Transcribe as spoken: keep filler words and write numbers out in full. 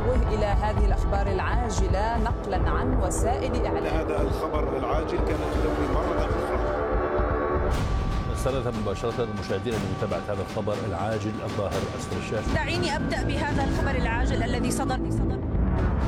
ننوه إلى هذه الأخبار العاجلة نقلا عن وسائل إعلام. هذا الخبر العاجل كانت تدور مرة أخرى. نستمر مباشرة المشاهدين لمتابعة هذا الخبر العاجل الظاهر أسفل الشاشة. دعيني أبدأ بهذا الخبر العاجل الذي صدر صدر